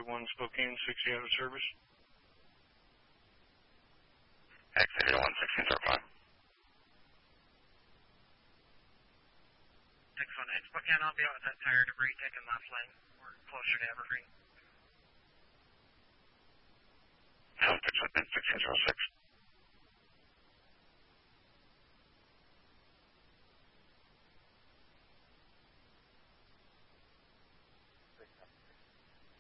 1 Spokane, 60 out of service. Exit 11605. 618 Spokane, I'll be out with that tire debris taking left lane. We're closer to Evergreen. 1606.